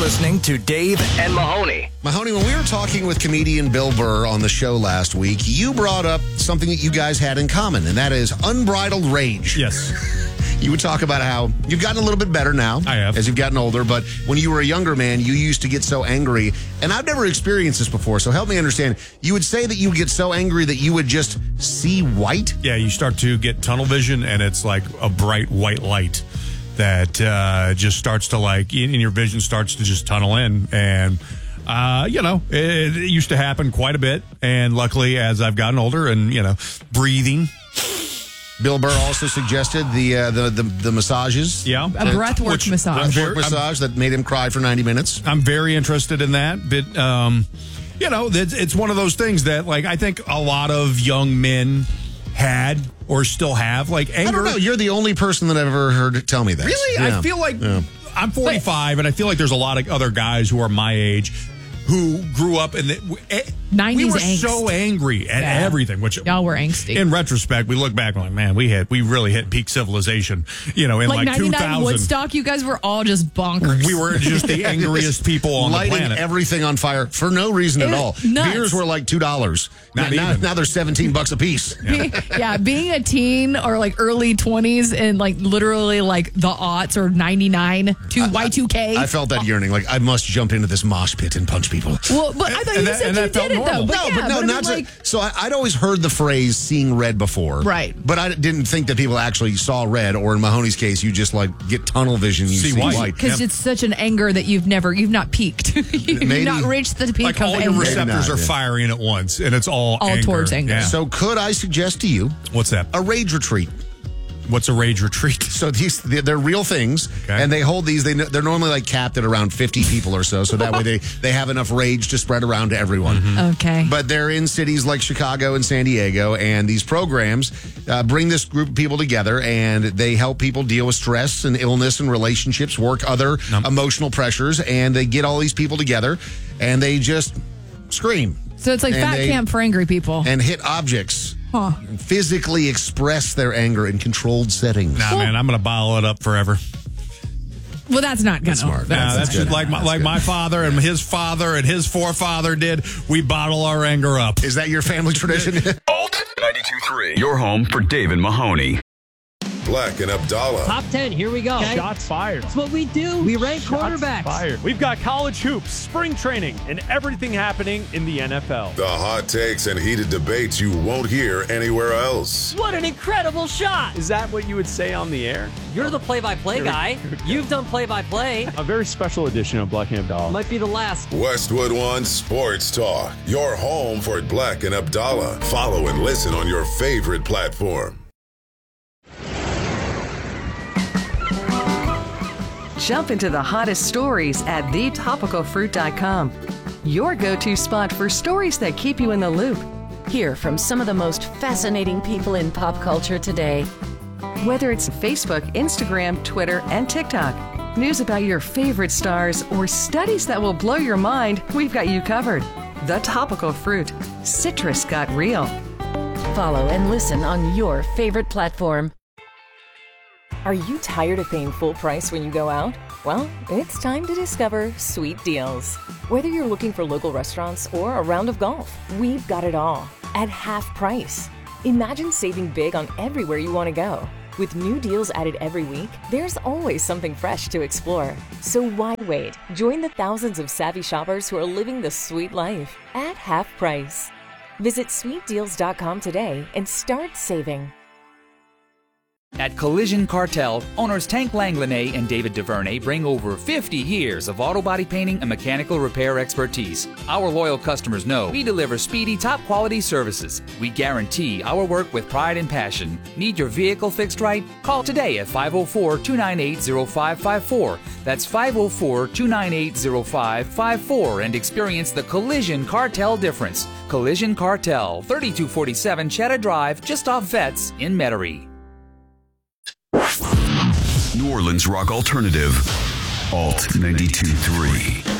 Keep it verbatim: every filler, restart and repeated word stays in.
listening to Dave and Mahoney. Mahoney, when we were talking with comedian Bill Burr on the show last week, you brought up something that you guys had in common, and that is unbridled rage. Yes. You would talk about how you've gotten a little bit better now. I have. As you've gotten older, but when you were a younger man, you used to get so angry. And I've never experienced this before, so help me understand. You would say that you would get so angry that you would just see white? Yeah, you start to get tunnel vision, and it's like a bright white light that uh, just starts to like, and your vision starts to just tunnel in. And, uh, you know, it, it used to happen quite a bit. And luckily, as I've gotten older and, you know, breathing. Bill Burr also suggested the uh, the, the the massages. Yeah. A breathwork Which- massage. Breathwork massage that made him cry for ninety minutes. I'm very interested in that, but um, you know, it's, it's one of those things that, like, I think a lot of young men had or still have, like, anger. I don't know. You're the only person that I've ever heard tell me that. Really, Yeah. I feel like Yeah. I'm forty-five, and I feel like there's a lot of other guys who are my age who grew up in the eh, we nineties were angst. so angry at Yeah. everything. Which Y'all were angsty. in retrospect, we look back and like, man, we hit we really hit peak civilization. You know, in like like, two ninety-nine thousand. Woodstock, you guys were all just bonkers. We were just the angriest people on lighting the planet. everything on fire for no reason It at was all. nuts. Beers were like two dollars. Not now, even. now they're seventeen bucks a piece. Be- yeah, being a teen or like early twenties and like literally like the aughts or ninety-nine to Y two K. I felt that yearning. Like I must jump into this mosh pit and punch people. Well, but I thought And you that- said and you that felt did it though. normal. But no, yeah, but no, I mean, not like, to, so. I, I'd always heard the phrase "seeing red" before, Right. But I didn't think that people actually saw red. Or in Mahoney's case, you just like get tunnel vision. You See see, white. white. because Yep. it's such an anger that you've never, you've not peaked. you've Maybe. not reached the peak Like of all your anger. receptors not, are yeah. firing at once, and it's all All anger. towards anger. Yeah. So could I suggest to you What's that? a rage retreat? What's a rage retreat? So these they're real things, Okay. and they hold these. They they're normally like capped at around fifty people or so. So that way they they have enough rage to spread around to everyone. Okay. But they're in cities like Chicago and San Diego, and these programs uh, bring this group of people together, and they help people deal with stress and illness and relationships, work other Yep. emotional pressures, and they get all these people together, and they just scream So it's like and fat they- camp for angry people. and hit objects, Huh. and physically express their anger in controlled settings. Nah, man, I'm going to bottle it up forever. Well, that's not gonna. That's smart. Nah, That's that's good. just like my, That's like good. my father and his father and his forefather did. We bottle our anger up. Is that your family tradition? ninety-two point three. Your home for Dave and Mahoney. Black and Abdallah. Top ten, here we go. Okay? Shots fired. That's what we do. We rank Shots quarterbacks. fired. We've got college hoops, spring training, and everything happening in the N F L. The hot takes and heated debates you won't hear anywhere else. What an incredible shot. Is that what you would say on the air? You're the play-by-play guy. You've done play-by-play. A very special edition of Black and Abdallah. Might be the last. Westwood One Sports Talk. Your home for Black and Abdallah. Follow and listen on your favorite platform. Jump into the hottest stories at the topical fruit dot com. Your go-to spot for stories that keep you in the loop. Hear from some of the most fascinating people in pop culture today. Whether it's Facebook, Instagram, Twitter, and TikTok. News about your favorite stars or studies that will blow your mind, we've got you covered. The Topical Fruit. Citrus got real. Follow and listen on your favorite platform. Are you tired of paying full price when you go out? Well, it's time to discover Sweet Deals. Whether you're looking for local restaurants or a round of golf, we've got it all at half price. Imagine saving big on everywhere you want to go. With new deals added every week, there's always something fresh to explore. So why wait? Join the thousands of savvy shoppers who are living the sweet life at half price. Visit sweet deals dot com today and start saving. At Collision Cartel, owners Tank Langlanay and David DuVernay bring over fifty years of auto body painting and mechanical repair expertise. Our loyal customers know we deliver speedy, top-quality services. We guarantee our work with pride and passion. Need your vehicle fixed right? Call today at five oh four, two nine eight, oh five five four. That's five oh four, two nine eight, oh five five four and experience the Collision Cartel difference. Collision Cartel, thirty-two forty-seven Cheddar Drive, just off Vets in Metairie. New Orleans rock alternative. Alt ninety-two point three.